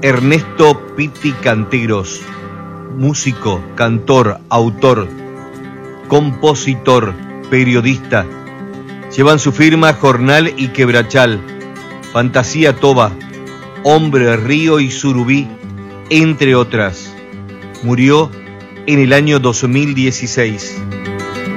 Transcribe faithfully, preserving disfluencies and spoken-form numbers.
Ernesto Pitti Canteros, músico, cantor, autor, compositor, periodista. Llevan su firma Jornal y Quebrachal, Fantasía Toba, Hombre Río y Surubí, entre otras. Murió en el año dos mil dieciséis.